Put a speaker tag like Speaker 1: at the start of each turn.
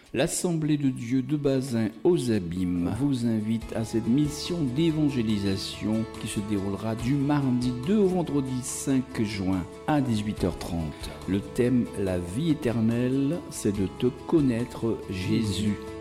Speaker 1: L'Assemblée de Dieu de Bazin aux Abîmes vous invite à cette mission d'évangélisation qui se déroulera du mardi 2 au vendredi 5 juin à 18h30. Le thème « La vie éternelle », c'est de te connaître Jésus.